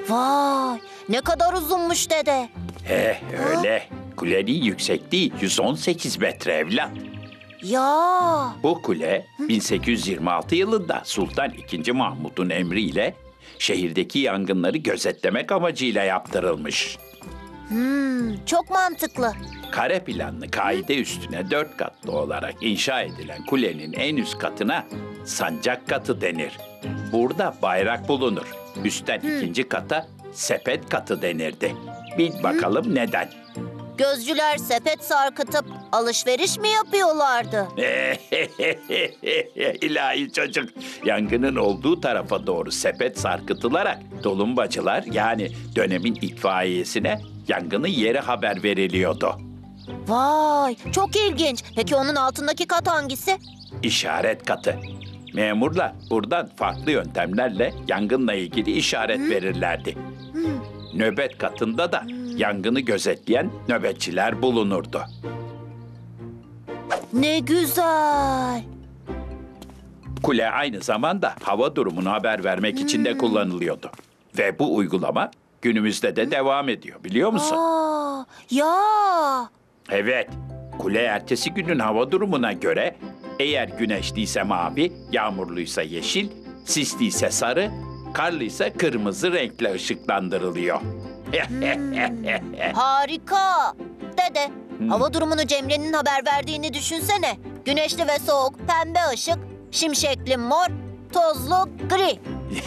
Vay, ne kadar uzunmuş dede. Öyle. Kulenin yüksekliği 118 metre evlat. Ya, Bu kule 1826 yılında Sultan II. Mahmud'un emriyle şehirdeki yangınları gözetlemek amacıyla yaptırılmış. çok mantıklı. Kare planlı kaide üstüne 4 katlı olarak inşa edilen kulenin en üst katına sancak katı denir. Burada bayrak bulunur. Üstten ikinci kata sepet katı denirdi. Bil bakalım neden? Gözcüler sepet sarkıtıp alışveriş mi yapıyorlardı? İlahi çocuk, yangının olduğu tarafa doğru sepet sarkıtılarak tulumbacılar yani dönemin itfaiyesine yangının yeri haber veriliyordu. Vay, çok ilginç. Peki onun altındaki kat hangisi? İşaret katı. Memurlar buradan farklı yöntemlerle yangınla ilgili işaret verirlerdi. Nöbet katında da yangını gözetleyen nöbetçiler bulunurdu. Ne güzel. Kule aynı zamanda hava durumunu haber vermek için de kullanılıyordu. Ve bu uygulama günümüzde de devam ediyor, biliyor musun? Aa, ya. Evet, kule ertesi günün hava durumuna göre eğer güneşliyse mavi, yağmurluysa yeşil, sisliyse sarı, karlıysa kırmızı renkle ışıklandırılıyor. Harika. Dede, hava durumunu Cemre'nin haber verdiğini düşünsene. Güneşli ve soğuk, pembe ışık, şimşekli mor, tozlu gri.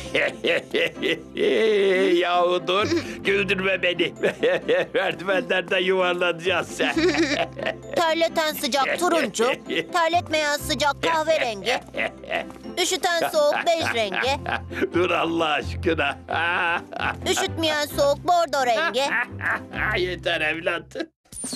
Yahu dur, güldürme beni. Merdivenlerden yuvarlanacağız. Terleten sıcak turuncu, terletmeyen sıcak kahverengi, üşüten soğuk bej rengi, Dur Allah aşkına. üşütmeyen soğuk bordo rengi. Yeter evlat.